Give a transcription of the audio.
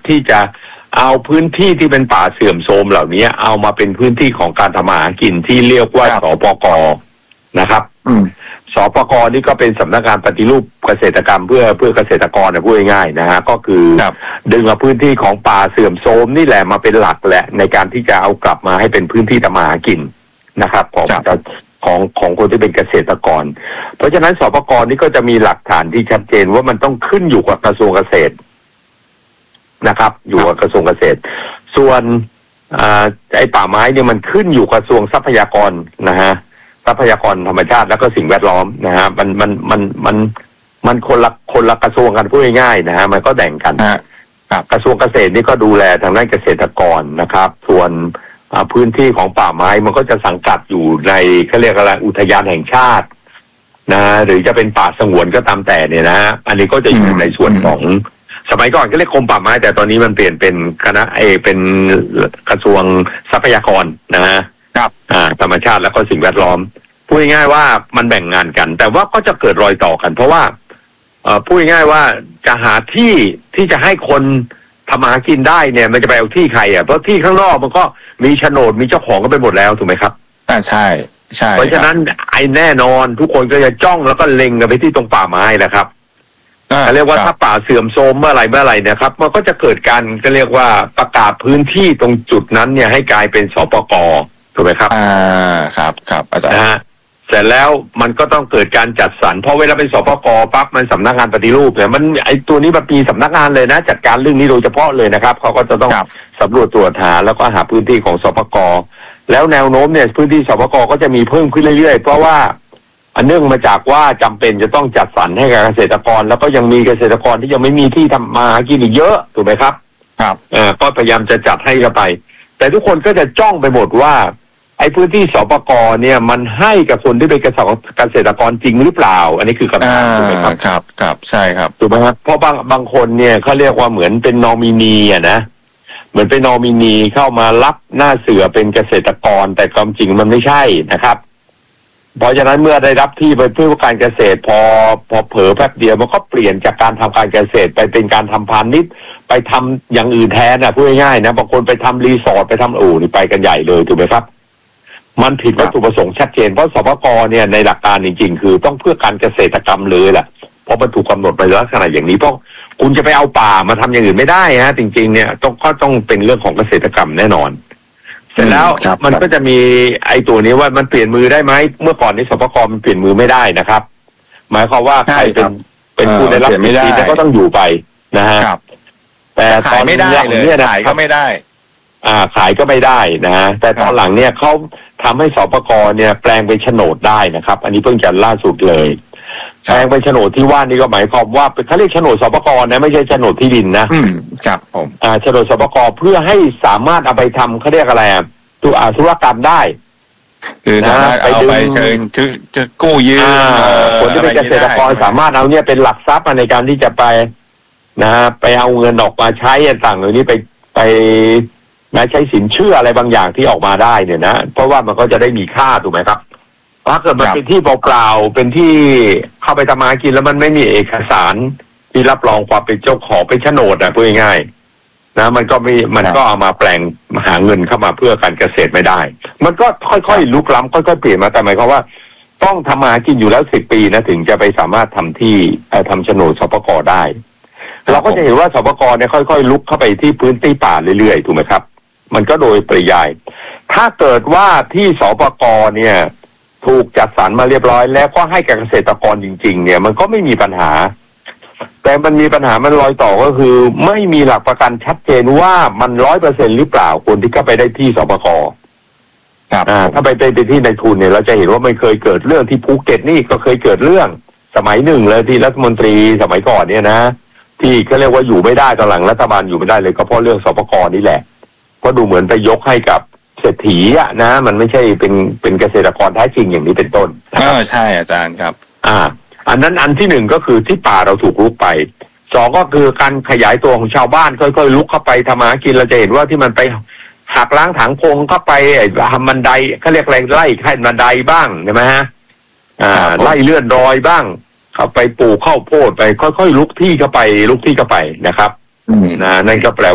ที่จะเอาพื้นที่ที่เป็นป่าเสื่อมโทรมเหล่านี้เอามาเป็นพื้นที่ของการทำมาหากินที่เรียกว่าสปก.นะครับสปก.นี่ก็เป็นสำนักงานปฏิรูปเกษตรกรรมเพื่อเกษตรกรพูดง่ายๆนะฮะก็คือดึงเอาพื้นที่ของป่าเสื่อมโทรมนี่แหละมาเป็นหลักแหละในการที่จะเอากลับมาให้เป็นพื้นที่ทำมาหากินนะครับของคนที่เป็นเกษตรกรเพราะฉะนั้นสปก.นี่ก็จะมีหลักฐานที่ชัดเจนว่ามันต้องขึ้นอยู่กับกระทรวงเกษตรนะครับอยู่กับกระทรวงเกษตรส่วนไอ้ป่าไม้เนี่ยมันขึ้นอยู่กระทรวงทรัพยากรนะฮะทรัพยากรธรรมชาติแล้วก็สิ่งแวดล้อมนะฮะมันคนละกระทรวงกันพูดง่ายๆนะฮะมันก็แบ่งกันกระทรวงเกษตรนี่ก็ดูแลทางด้านเกษตรกรนะครับส่วนพื้นที่ของป่าไม้มันก็จะสังกัดอยู่ในเขาเรียกอะไรอุทยานแห่งชาตินะหรือจะเป็นป่าสงวนก็ตามแต่เนี่ยนะฮะอันนี้ก็จะอยู่ในส่วนของสมัยก่อนก็เรียกกรมป่าไม้แต่ตอนนี้มันเปลี่ยนเป็นคณะเป็นกระทรวงทรัพยากรนะฮะธรรมชาติแล้วก็สิ่งแวดล้อมพูดง่ายๆว่ามันแบ่งงานกันแต่ว่าก็จะเกิดรอยต่อกันเพราะว่าพูดง่ายๆว่าจะหาที่จะให้คนทำมาหากินได้เนี่ยมันจะไปเอาที่ใครเพราะที่ข้างนอกมันก็มีโฉนดมีเจ้าของก็ไปหมดแล้วถูกไหมครับใช่เพราะฉะนั้นไอ้แน่นอนทุกคนก็จะจ้องแล้วก็เล็งกันไปที่ตรงป่าไม้แหละครับเขาเรียกว่าถ้าป่าเสื่อมโทรมเมื่อไหร่นะครับมันก็จะเกิดการก็เรียกว่าประกาศพื้นที่ตรงจุดนั้นเนี่ยให้กลายเป็นสปก.ถูกไหมครับครับอาจารย์นะฮะเสร็จแล้วมันก็ต้องเกิดการจัดสรรเพราะเวลาเป็นสปก.ปั๊บมันสำนักงานปฏิรูปเนี่ยมันไอตัวนี้มันมีสำนักงานเลยนะจัดการเรื่องนี้โดยเฉพาะเลยนะครับเขาก็จะต้องสำรวจตรวจหาแล้วก็หาพื้นที่ของสปก.แล้วแนวโน้มเนี่ยพื้นที่สปก.ก็จะมีเพิ่มขึ้นเรื่อยๆเพราะว่าเนื่องมาจากว่าจำเป็นจะต้องจัดสรรให้กับเกษตรกรแล้วก็ยังมีเกษตรกรที่ยังไม่มีที่ทำมาหากินอีกเยอะถูกไหมครับก็พยายามจะจัดให้กันไปแต่ทุกคนก็จะจ้องไปหมดว่าไอ้พื้นที่สปก.เนี่ยมันให้กับคนที่เป็นเกษตรกรจริงหรือเปล่าอันนี้คือคำถามถูกไหมครับครับใช่ครับถูกไหมครับเพราะบางคนเนี่ยเขาเรียกว่าเหมือนเป็นนอมินีนะเหมือนเป็นนอมินีเข้ามารับหน้าเสือเป็นเกษตรกรแต่ความจริงมันไม่ใช่นะครับเพราะฉะนั้นเมื่อได้รับที่ไปเพื่อการเกษตรพอเผลอแป๊บเดียวมันก็เปลี่ยนจากการทำการเกษตรไปเป็นการทำพาณิชย์ไปทำอย่างอื่นแทนนะพูดง่ายๆนะบางคนไปทำรีสอร์ทไปทำนี่ไปกันใหญ่เลยถูกไหมครับมันผิดวัตถุประสงค์ชัดเจนเพราะสปก.เนี่ยในหลักการจริงๆคือต้องเพื่อการเกษตรกรรมเลยแหละเพราะมันถูกกาหนดไปลักษณะอย่างนี้เพราะคุณจะไปเอาป่ามาทำอย่างอื่นไม่ได้ฮะจริงๆเนี่ยต้องเป็นเรื่องของเกษตรกรรมแน่นอนเสร็จแล้วมันก็จะมีไอ้ตัวนี้ว่ามันเปลี่ยนมือได้ไหมเมื่อก่อนนี้สปก.มันเปลี่ยนมือไม่ได้นะครับหมายความว่าใครเป็นผู้ได้รับสิทธิ์ก็ต้องอยู่ไปนะฮะแต่ตอนไม่ได้เลยขายก็ไม่ได้ขายก็ไม่ได้นะฮะแต่ตอนหลังเนี่ยเขาทำให้สปก.เนี่ยแปลงเป็นโฉนดได้นะครับอันนี้เพิ่งจะล่าสุดเลยแปลงเป็นโฉนดที่ว่านี่ก็หมายความว่าเขาเรียกโฉนดสปก.นะไม่ใช่โฉนดที่ดินนะครับผมโฉนดสปก.เพื่อให้สามารถเอาไปทำเขาเรียกอะไรธุรกรรมได้คือสามารถเอาไปเชิญจะกู้ยืมคนที่เป็นเกษตรกรสามารถเอาเนี่ยเป็นหลักทรัพย์ในการที่จะไปนะไปเอาเงินออกมาใช้ต่างๆเหล่านี้ไปใช้สินเชื่ออะไรบางอย่างที่ออกมาได้เนี่ยนะเพราะว่ามันก็จะได้มีค่าถูกไหมครับถ้าเกิดมันเป็นที่เปล่าๆเป็นที่เข้าไปทำมากินแล้วมันไม่มีเอกสารที่รับรองความเป็นเจ้าของเป็นโฉนดพูดง่ายๆนะมันก็เอามาแปลงหาเงินเข้ามาเพื่อการเกษตรไม่ได้มันก็ค่อยๆลุกล้ำค่อยๆเปลี่ยนมาแต่หมายความว่าต้องทำมากินอยู่แล้ว10 ปีนะถึงจะไปสามารถทำที่ทำโฉนดสปก.ได้เราก็จะเห็นว่าสปก.เนี่ยค่อยๆลุกเข้าไปที่พื้นที่ป่าเรื่อยๆถูกไหมครับมันก็โดยปริยายถ้าเกิดว่าที่สปก.เนี่ยถูกจัดสรรมาเรียบร้อยแล้วก็ให้กับเกษตรกรจริงๆเนี่ยมันก็ไม่มีปัญหาแต่มันมีปัญหามันรอยต่อก็คือไม่มีหลักประกันชัดเจนว่ามัน100%หรือเปล่าคนที่เข้าไปได้ที่สปก.ถ้าไปที่ในทุนเนี่ยเราจะเห็นว่ามันเคยเกิดเรื่องที่ภูเก็ตนี่ก็เคยเกิดเรื่องสมัยหนึ่งเลยที่รัฐมนตรีสมัยก่อนเนี่ยนะที่เขาเรียกว่าอยู่ไม่ได้ตอนหลังรัฐบาลอยู่ไม่ได้เลยก็เพราะเรื่องสปก.นี่แหละเพราะดูเหมือนไปยกให้กับเศรษฐีนะมันไม่ใช่เป็นเกษตรกรแท้จริงอย่างนี้เป็นต้นใช่อาจารย์ครับอันนั้นอันที่1ก็คือที่ป่าเราถูกรุกไป2ก็คือการขยายตัวของชาวบ้านค่อยๆลุกเข้าไปทำมากินเราจะเห็นว่าที่มันไปหักล้างถางพงเข้าไปทำบันไดเขาเรียกอะไรไล่ขั้นบันไดบ้างใช่ไหมฮะไล่เลื่อนรอยบ้างเข้าไปปลูกข้าวโพดไปค่อยๆลุกที่เข้าไปนะครับนั่นก็แปล